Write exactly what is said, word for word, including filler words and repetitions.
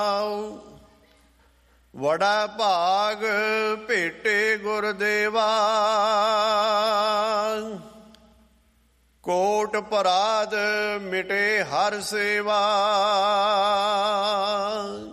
ਵੜਾ ਭਾਗ ਭੇਟੇ ਗੁਰਦੇਵਾ, ਕੋਟ ਪਰਾਧ ਮਿਟੇ ਹਰ ਸੇਵਾ।